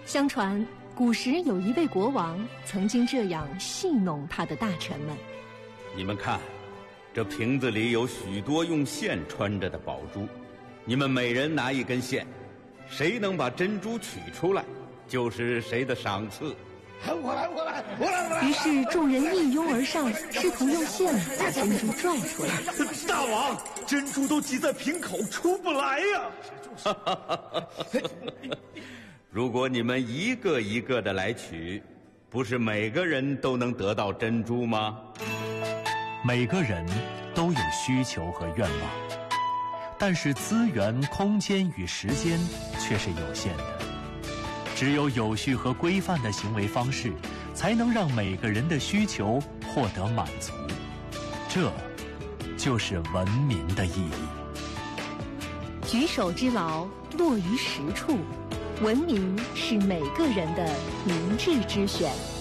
相传，古时有一位国王曾经这样戏弄他的大臣们： 你们看，这瓶子里有许多用线穿着的宝珠，你们每人拿一根线，谁能把珍珠取出来，就是谁的赏赐。 我来！ 于是众人一拥而上，试图用线把珍珠拽出来。 大王，珍珠都挤在瓶口出不来呀！ 如果你们一个一个的来取，不是每个人都能得到珍珠吗？ 每个人都有需求和愿望，但是资源、空间与时间却是有限的。只有有序和规范的行为方式，才能让每个人的需求获得满足。这就是文明的意义。 举手之劳，落于实处。文明是每个人的明智之选。